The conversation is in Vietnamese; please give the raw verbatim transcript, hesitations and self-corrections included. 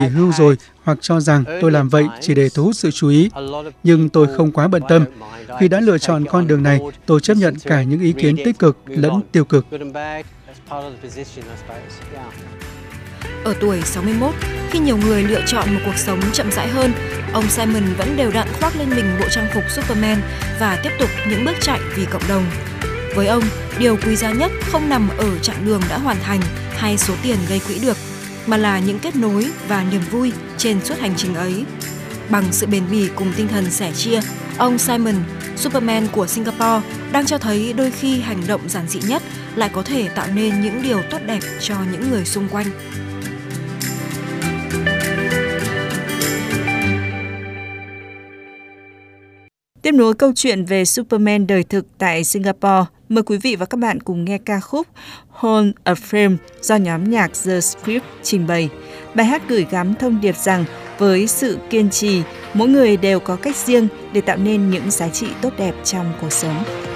hưu rồi hoặc cho rằng tôi làm vậy chỉ để thu hút sự chú ý. Nhưng tôi không quá bận tâm. Khi đã lựa chọn con đường này, tôi chấp nhận cả những ý kiến tích cực lẫn tiêu cực. Ở tuổi sáu mươi mốt, khi nhiều người lựa chọn một cuộc sống chậm rãi hơn, ông Simon vẫn đều đặn khoác lên mình bộ trang phục Superman và tiếp tục những bước chạy vì cộng đồng. Với ông, điều quý giá nhất không nằm ở chặng đường đã hoàn thành hay số tiền gây quỹ được, mà là những kết nối và niềm vui trên suốt hành trình ấy. Bằng sự bền bỉ cùng tinh thần sẻ chia, ông Simon, Superman của Singapore, đang cho thấy đôi khi hành động giản dị nhất lại có thể tạo nên những điều tốt đẹp cho những người xung quanh. Tiếp nối câu chuyện về Superman đời thực tại Singapore, mời quý vị và các bạn cùng nghe ca khúc Hold a Flame do nhóm nhạc The Script trình bày. Bài hát gửi gắm thông điệp rằng với sự kiên trì, mỗi người đều có cách riêng để tạo nên những giá trị tốt đẹp trong cuộc sống.